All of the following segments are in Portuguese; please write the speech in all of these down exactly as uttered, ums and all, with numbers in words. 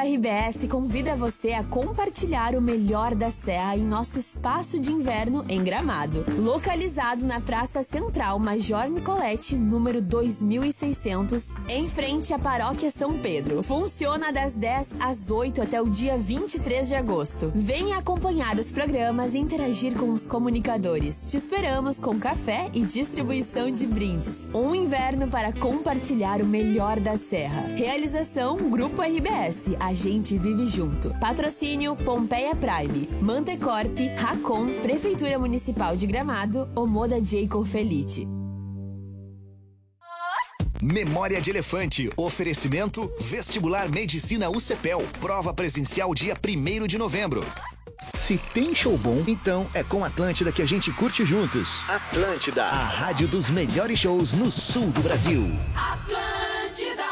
R B S convida você a compartilhar o melhor da Serra em nosso espaço de inverno em Gramado. Localizado na Praça Central Major Nicolete, número dois mil e seiscentos, em frente à Paróquia São Pedro. Funciona das dez às oito até o dia vinte e três de agosto. Venha acompanhar os programas e interagir com os comunicadores. Te esperamos com café e distribuição de brindes. Um inverno para compartilhar o melhor da Serra. Realização Grupo R B S. A gente vive junto. Patrocínio Pompeia Prime, Mantecorp, Racon, Prefeitura Municipal de Gramado, Omoda Jacob Felite. Memória de Elefante. Oferecimento Vestibular Medicina U C P E L. Prova presencial dia primeiro de novembro. Se tem show bom, então é com Atlântida que a gente curte juntos. Atlântida, a rádio dos melhores shows no sul do Brasil. Atlântida!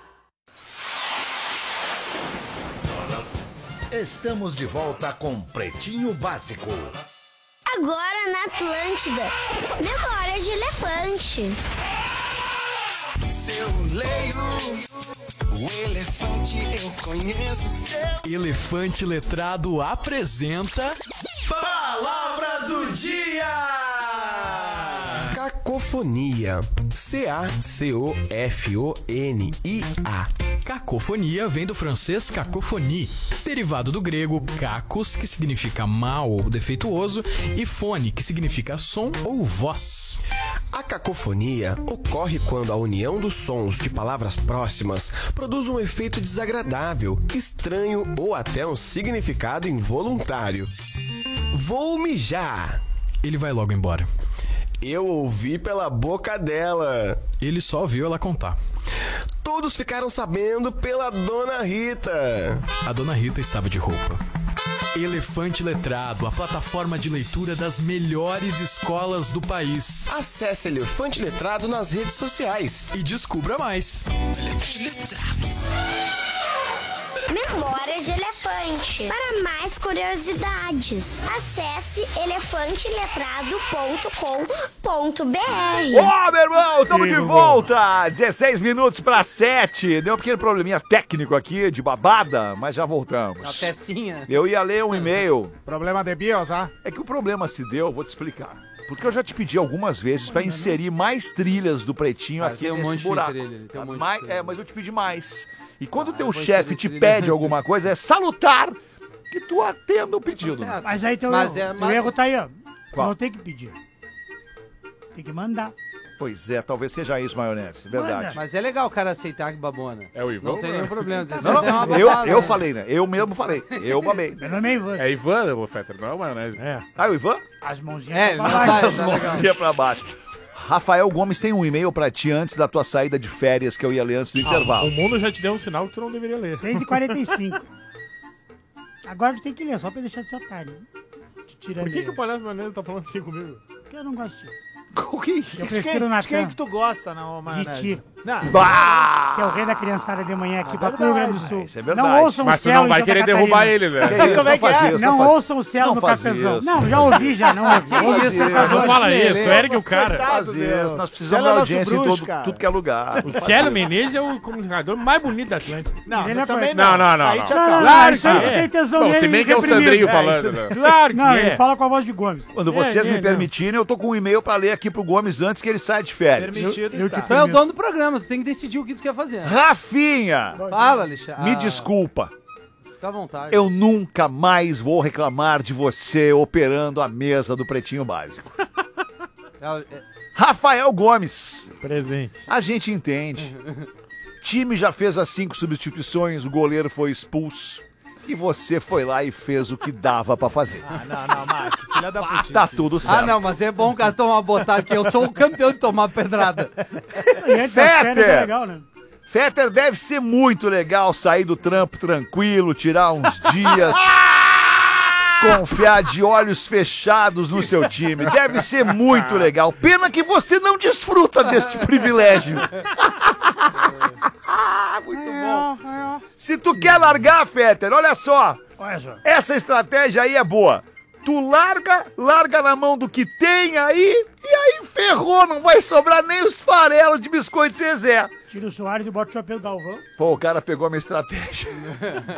Estamos de volta com Pretinho Básico. Agora na Atlântida, Memória de Elefante. Eu leio o elefante, eu conheço seu. Elefante Letrado apresenta Palavra do Dia. Cacofonia. C A C O F O N I A. Cacofonia vem do francês cacofonie, derivado do grego kakos, que significa mal ou defeituoso, e fone, que significa som ou voz. A cacofonia ocorre quando a união dos sons de palavras próximas produz um efeito desagradável, estranho ou até um significado involuntário. Vou mijar. Ele vai logo embora. Eu ouvi pela boca dela. Ele só ouviu ela contar. Todos ficaram sabendo pela Dona Rita. A Dona Rita estava de roupa. Elefante Letrado, a plataforma de leitura das melhores escolas do país. Acesse Elefante Letrado nas redes sociais e descubra mais. Elefante Letrado. Memória de Elefante. Para mais curiosidades, acesse elefante letrado ponto com ponto b r. Ó, oh, meu irmão, estamos de volta! dezesseis minutos para sete. Deu um pequeno probleminha técnico aqui, de babada, mas já voltamos. A pecinha. Eu ia ler um e-mail. Problema de BIOS, ah? É que o problema se deu, vou te explicar. Porque eu já te pedi algumas vezes para inserir mais trilhas do Pretinho Cara, aqui tem um nesse monte buraco. De trilha, tem um monte mais, de trilha. É, mas eu te pedi mais. E quando o Ah, teu eu vou chefe inserir te trilha. pede alguma coisa, é salutar que tu atenda o pedido. Tá Mas aí teu Mas erro. é- O mas- erro tá aí, ó. Qual? Não tem que pedir. Tem que mandar. Pois é, talvez seja isso, maionese. Verdade. Manda. Mas é legal o cara aceitar que babona. É o Ivan? Não tem nenhum problema. Às vezes Não, tem uma não, eu, babada, eu né? falei, né? Eu mesmo falei. Eu babei. Meu nome é Ivan. É Ivan, o Fetter, não é o maionese. É. Ah, o Ivan? As mãozinhas É, pra não baixo. vai, As tá legal. mãozinhas pra baixo. Rafael Gomes tem um e-mail pra ti antes da tua saída de férias que eu ia ler antes do intervalo. O mundo já te deu um sinal que tu não deveria ler. seis e quarenta e cinco. Agora tu tem que ler, só pra deixar de ser otário. Te tira Por que, ali. que o palhaço maionese tá falando assim comigo? Porque eu não gosto de ti. O que? Eu prefiro na Quem cama. que tu gosta, não, De maionese? ti. Não. Bah! Que é o rei da criançada de manhã aqui É pra verdade, Rio Grande do Sul. isso é verdade. Não ouçam o Mas tu céu não em vai Santa querer Catarina. derrubar ele, né? Que isso, Como é não que é? faz isso, Não faz- ouçam o céu não no faz cafezão. isso. Não, já ouvi, já, não ouvi. Não faz isso. Não fala isso, Lelê. ergue o cara. Não faz isso, nós precisamos Ela é da nosso audiência em bruxo, todo, cara. tudo que é lugar. O Célio Menezes é o comunicador mais bonito da Atlântica. Não, Ele não, é também coisa- não. Não, não, não, Aí não. te Não, não, acalma. não, Claro isso aí que tu é. tem tesão Bom, nele se bem que é o reprimido. Sandrinho É, falando, isso- né? Claro que Não, é. ele fala com a voz de Gomes. Quando vocês É, me é, permitirem, eu tô com um e-mail pra ler aqui pro Gomes antes que ele saia de férias. Permitido Eu- eu está. te- Tu é o dono do programa, tu tem que decidir o que tu quer fazer. Rafinha, Fala, Alexandre. me Ah, desculpa. Fica à vontade. Eu nunca mais vou reclamar de você operando a mesa do Pretinho Básico. É- é- Rafael Gomes, Presente. a gente entende. Time já fez as cinco substituições, o goleiro foi expulso. E você foi lá e fez o que dava pra fazer. Ah, não, não, Mark, filha da putice. Tá tudo certo. Ah, não, mas é bom o cara tomar botada aqui. Eu sou o campeão de tomar pedrada. E antes das Fetter! férias é legal, né? Fetter, deve ser muito legal sair do trampo tranquilo, tirar uns dias, confiar de olhos fechados no seu time. Deve ser muito legal. Pena que você não desfruta deste privilégio. Muito bom. Se tu quer largar, Fetter, olha só. Olha só. Essa estratégia aí é boa. Tu larga, larga na mão do que tem aí, e aí ferrou, não vai sobrar nem os farelos de biscoito Zezé. Tira o Soares e bota o chapéu do Galvão. Pô, o cara pegou a minha estratégia.